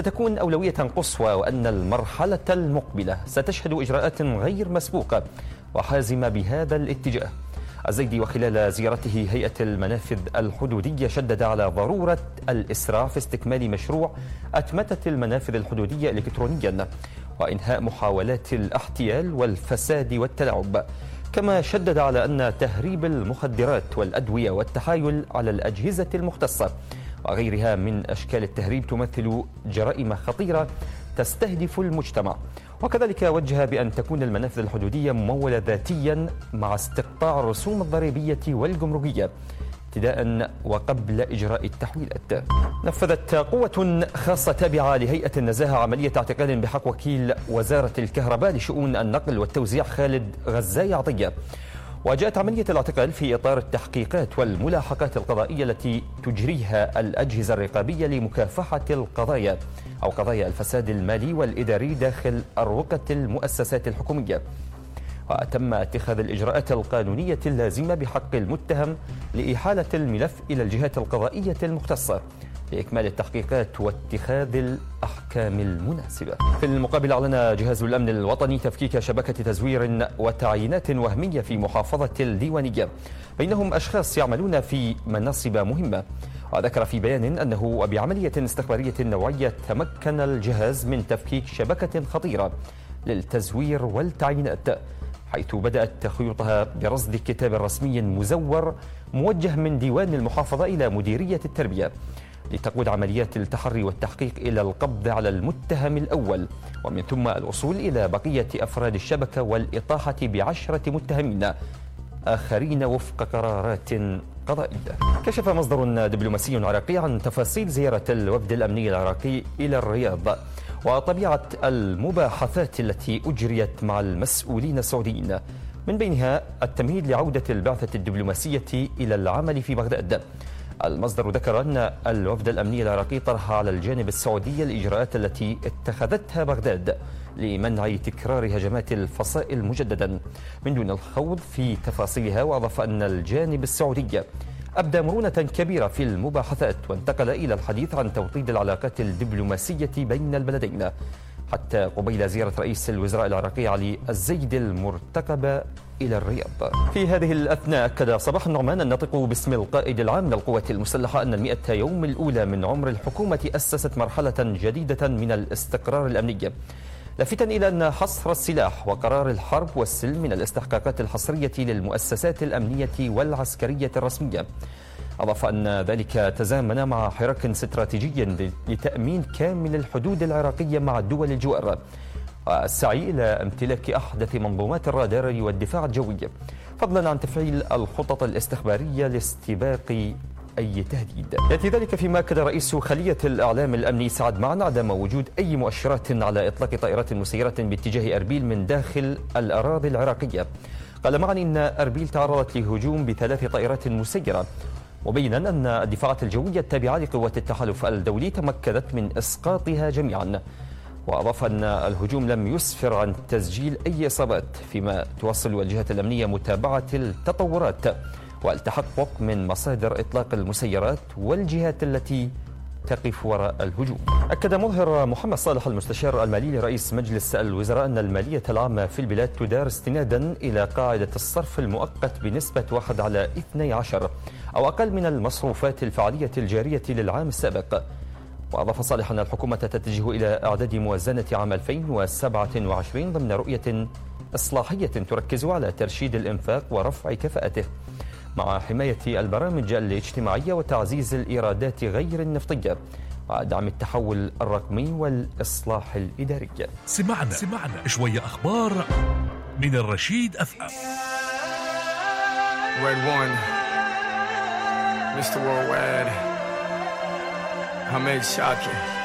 ستكون أولوية قصوى، وأن المرحلة المقبلة ستشهد إجراءات غير مسبوقة وحازمة بهذا الاتجاه. الزيدي وخلال زيارته هيئة المنافذ الحدودية شدد على ضرورة الإسراع في استكمال مشروع أتمتة المنافذ الحدودية إلكترونيا وإنهاء محاولات الاحتيال والفساد والتلاعب. كما شدد على أن تهريب المخدرات والأدوية والتحايل على الأجهزة المختصة وغيرها من أشكال التهريب تمثل جرائم خطيرة تستهدف المجتمع. وكذلك وجه بأن تكون المنافذ الحدودية ممولة ذاتيا مع استقطاع الرسوم الضريبية والجمركية ابتداء وقبل إجراء التحويلات. نفذت قوة خاصة تابعة لهيئة النزاهة عملية اعتقال بحق وكيل وزارة الكهرباء لشؤون النقل والتوزيع خالد غزاي عطية. وجاءت عملية الاعتقال في إطار التحقيقات والملاحقات القضائية التي تجريها الأجهزة الرقابية لمكافحة القضايا أو قضايا الفساد المالي والإداري داخل أروقة المؤسسات الحكومية. وتم اتخاذ الإجراءات القانونية اللازمة بحق المتهم لإحالة الملف إلى الجهات القضائية المختصة لإكمال التحقيقات واتخاذ الأحكام المناسبة. في المقابل أعلن جهاز الأمن الوطني تفكيك شبكة تزوير وتعيينات وهمية في محافظة الديوانية بينهم أشخاص يعملون في مناصب مهمة. وذكر في بيان أنه وبعملية استخبارية نوعية تمكن الجهاز من تفكيك شبكة خطيرة للتزوير والتعيينات، حيث بدأت خيوطها برصد كتاب رسمي مزور موجه من ديوان المحافظة إلى مديرية التربية لتقود عمليات التحري والتحقيق إلى القبض على المتهم الأول، ومن ثم الوصول إلى بقية أفراد الشبكة والإطاحة ب10 متهمين آخرين وفق قرارات قضائية. كشف مصدر دبلوماسي عراقي عن تفاصيل زيارة الوفد الأمني العراقي إلى الرياض وطبيعة المباحثات التي أجريت مع المسؤولين السعوديين، من بينها التمهيد لعودة البعثة الدبلوماسية إلى العمل في بغداد. المصدر ذكر أن الوفد الأمني العراقي طرح على الجانب السعودي الإجراءات التي اتخذتها بغداد لمنع تكرار هجمات الفصائل مجددا من دون الخوض في تفاصيلها. وأضاف أن الجانب السعودي أبدى مرونة كبيرة في المباحثات وانتقل إلى الحديث عن توطيد العلاقات الدبلوماسية بين البلدين حتى قبيل زيارة رئيس الوزراء العراقي علي الزيدي المرتقبة إلى الرياض. في هذه الأثناء أكد صباح النعمان الناطق باسم القائد العام للقوات المسلحة أن 100 يوم الأولى من عمر الحكومة أسست مرحلة جديدة من الاستقرار الأمني، لافتا إلى أن حصر السلاح وقرار الحرب والسلم من الاستحقاقات الحصرية للمؤسسات الأمنية والعسكرية الرسمية. أضاف أن ذلك تزامن مع حراك استراتيجي لتأمين كامل الحدود العراقية مع دول الجوار والسعي إلى امتلاك أحدث منظومات الرادار والدفاع الجوي، فضلا عن تفعيل الخطط الاستخبارية لاستباق أي تهديد. يأتي ذلك فيما أكد رئيس خلية الإعلام الأمني سعد معن عدم وجود أي مؤشرات على إطلاق طائرات مسيرة باتجاه أربيل من داخل الأراضي العراقية. قال معن إن أربيل تعرضت لهجوم ب3 طائرات مسيرة، مبينا أن الدفاعات الجوية التابعة لقوات التحالف الدولي تمكنت من إسقاطها جميعا. وأضاف أن الهجوم لم يسفر عن تسجيل أي إصابات، فيما تواصل الجهات الأمنية متابعة التطورات والتحقق من مصادر إطلاق المسيرات والجهات التي تقف وراء الهجوم. أكد مظهر محمد صالح المستشار المالي لرئيس مجلس الوزراء أن المالية العامة في البلاد تدار استنادا إلى قاعدة الصرف المؤقت بنسبة 1/12 أو أقل من المصروفات الفعلية الجارية للعام السابق. وأضاف صالح أن الحكومة تتجه إلى إعداد موازنة عام 2027 ضمن رؤية إصلاحية تركز على ترشيد الإنفاق ورفع كفاءته مع حماية البرامج الاجتماعية وتعزيز الإيرادات غير النفطية ودعم التحول الرقمي والإصلاح الإداري. سمعنا شوية أخبار من الرشيد أفهم. Red One, Mr. Worldwide, Hamed Shaki.